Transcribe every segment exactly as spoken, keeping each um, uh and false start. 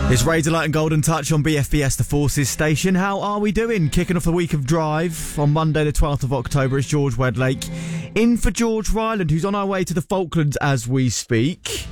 It's Razor Light and Golden Touch on B F B S, the Forces station. How are we doing? Kicking off the week of Drive on Monday the twelfth of October. It's George Wedlake in for George Ryland, who's on our way to the Falklands as we speak.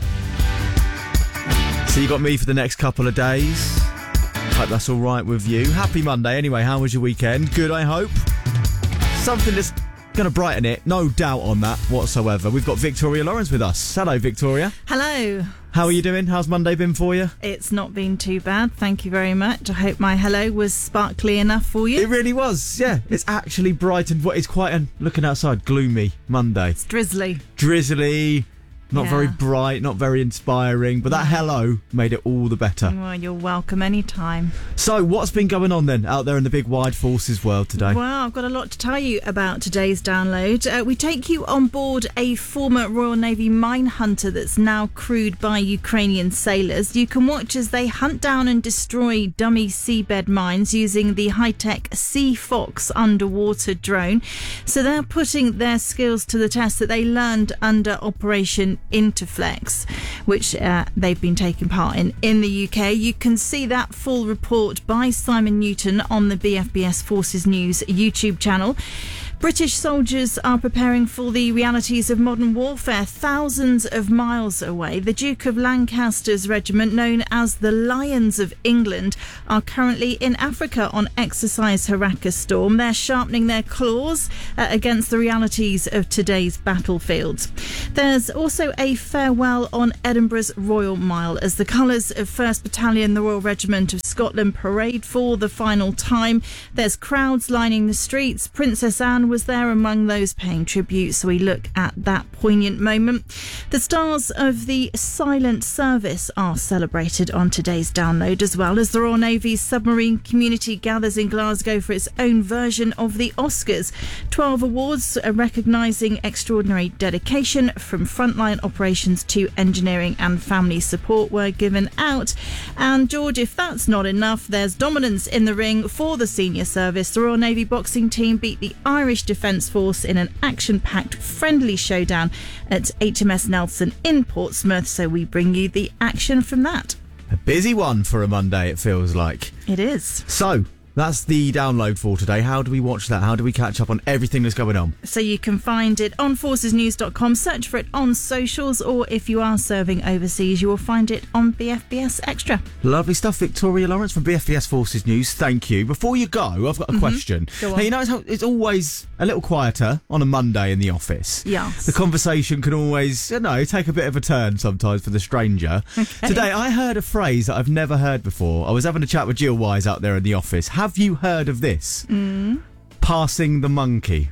So you got me for the next couple of days. Hope that's all right with you. Happy Monday anyway. How was your weekend? Good, I hope. Something that's going to brighten it, no doubt on that whatsoever. We've got Victoria Lawrence with us. Hello, Victoria. Hello. How are you doing? How's Monday been for you? It's not been too bad, thank you very much. I hope my hello was sparkly enough for you. It really was, yeah. It's actually bright and it's quite a, looking outside, gloomy Monday. It's drizzly. Drizzly, not Yeah. very bright, not very inspiring, but that hello made it all the better. Well, you're welcome anytime. So, what's been going on then out there in the big wide forces world today? Well, I've got a lot to tell you about today's download. Uh, we take you on board a former Royal Navy mine hunter that's now crewed by Ukrainian sailors. You can watch as they hunt down and destroy dummy seabed mines using the high-tech Sea Fox underwater drone. So they're putting their skills to the test that they learned under Operation Interflex, which uh, they've been taking part in in the U K. You can see that full report by Simon Newton on the B F B S Forces News YouTube channel. British soldiers are preparing for the realities of modern warfare thousands of miles away. The Duke of Lancaster's regiment, known as the Lions of England, are currently in Africa on exercise Haraka Storm. They're sharpening their claws uh, against the realities of today's battlefields. There's also a farewell on Edinburgh's Royal Mile as the colours of first Battalion, the Royal Regiment of Scotland, parade for the final time. There's crowds lining the streets. Princess Anne was there among those paying tribute, so we look at that poignant moment. The stars of the silent service are celebrated on today's download, as well as the Royal Navy's submarine community gathers in Glasgow for its own version of the Oscars. Twelve awards uh, recognising extraordinary dedication from frontline operations to engineering and family support were given out. And George, if that's not enough, there's dominance in the ring for the senior service. The Royal Navy boxing team beat the Irish Defence Force in an action-packed friendly showdown at H M S Nelson in Portsmouth, so we bring you the action from that. A busy one for a Monday, it feels like. It is. So, that's the download for today. How do we watch that? How do we catch up on everything that's going on? So you can find it on forces news dot com, search for it on socials, or if you are serving overseas, you will find it on B F B S Extra. Lovely stuff. Victoria Lawrence from B F B S Forces News, thank you. Before you go, I've got a mm-hmm. question. Go on. Now, you know, it's, how, it's always a little quieter on a Monday in the office. Yes. The conversation can always, you know, take a bit of a turn sometimes for the stranger. Okay. Today, I heard a phrase that I've never heard before. I was having a chat with Jill Wise out there in the office. Have you heard of this? Mm. Passing the monkey.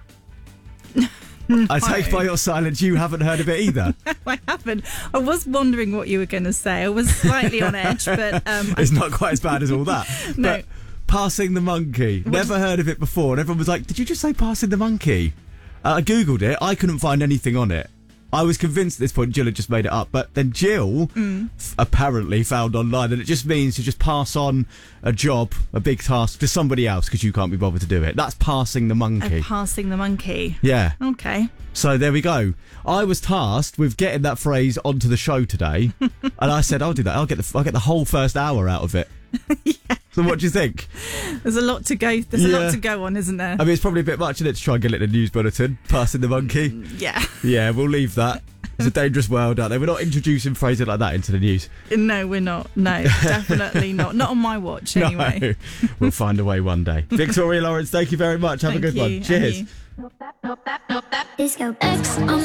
No. I take by your silence you haven't heard of it either. No, I haven't. I was wondering what you were going to say. I was slightly on edge, but um, it's not quite as bad as all that. No. But passing the monkey. What? Never heard of it before. And everyone was like, did you just say passing the monkey? Uh, I googled it. I couldn't find anything on it. I was convinced at this point Jill had just made it up, but then Jill mm. f- apparently found online that it just means to just pass on a job, a big task to somebody else because you can't be bothered to do it. That's passing the monkey. Oh, passing the monkey. Yeah. Okay. So there we go. I was tasked with getting that phrase onto the show today, and I said I'll do that. I'll get the I'll get the whole first hour out of it. Yeah. So what do you think? There's a lot to go. There's Yeah. a lot to go on, isn't there? I mean, it's probably a bit much in it to try and get it in the news bulletin. Passing the monkey. Yeah. Yeah, we'll leave that. It's a dangerous world out there. We're not introducing phrases like that into the news. No, we're not. No, definitely not. Not on my watch, anyway. No, we'll find a way one day. Victoria Lawrence, thank you very much. Have Thank a good you. one. Cheers. And you. Disco X on